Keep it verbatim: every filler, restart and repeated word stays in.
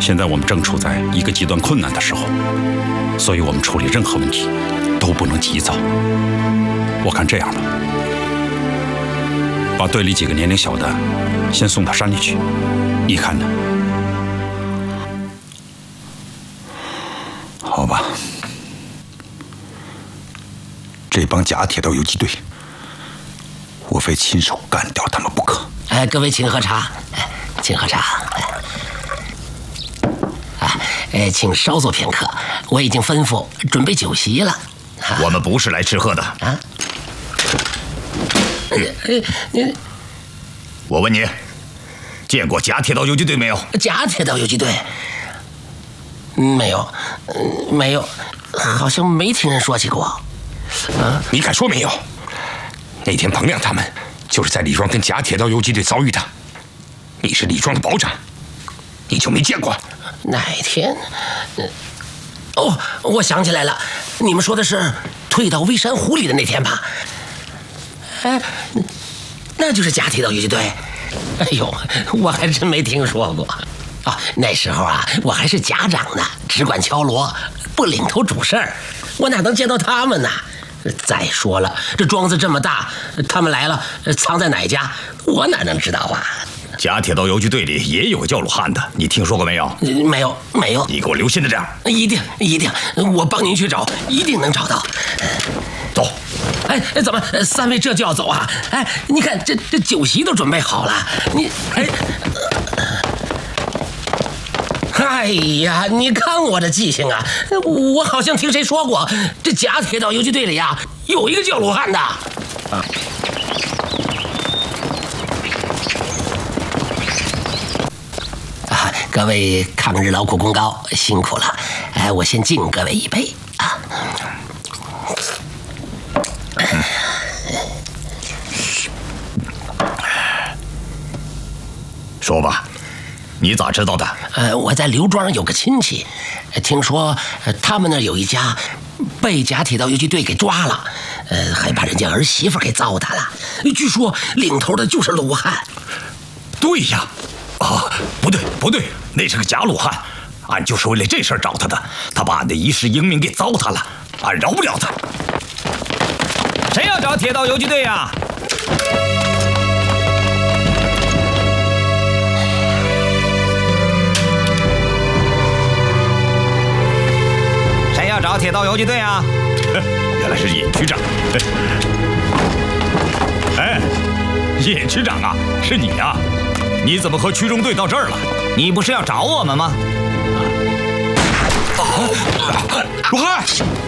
现在我们正处在一个极端困难的时候，所以我们处理任何问题都不能急躁。我看这样吧，把队里几个年龄小的先送到山里去，你看呢？ 好吧，这帮假铁道游击队，我非亲手干掉他们不可。 哎，各位请喝茶，请喝茶。啊，哎，请稍坐片刻，我已经吩咐准备酒席了。啊、 我们不是来吃喝的。啊。 哎，你， 我问你，见过假铁道游击队没有？ 假铁道游击队？没有，没有，好像没听人说起过。 啊，你敢说没有？那天彭亮他们就是在李庄跟假铁道游击队遭遇的。你是李庄的保长，你就没见过？ 哪天？哦，我想起来了，你们说的是退到微山湖里的那天吧？哎，那就是假铁道游击队。哎呦，我还真没听说过。啊，那时候啊，我还是甲长呢，只管敲锣，不领头主事儿，我哪能见到他们呢？再说了，这庄子这么大，他们来了，藏在哪家，我哪能知道啊？ 假铁道游击队里也有个叫鲁汉的，你听说过没有？ 没有，没有。 你给我留心着点。 一定，一定，我帮您去找，一定能找到。 走。 哎，怎么三位这就要走啊？哎，你看这这酒席都准备好了，你哎。哎呀，你看我这记性啊！我好像听谁说过，这假铁道游击队里呀、啊，有一个叫鲁汉的。啊，啊，各位抗日劳苦功高，辛苦了！哎，我先敬各位一杯啊。 说吧。你咋知道的？ 呃，我在刘庄有个亲戚，听说、呃、他们那有一家被假铁道游击队给抓了，呃，还把人家儿媳妇给糟蹋了。据说领头的就是鲁汉。 对呀，啊，不对不对，那是个假鲁汉，俺就是为了这事儿找他的。他把俺的一世英名给糟蹋了，俺饶不了他。 谁要找铁道游击队呀？要找铁道游击队啊！ 原来是尹局长。哎，尹局长啊，是你啊！你怎么和区中队到这儿了？ 你不是要找我们吗？ 鲁汉，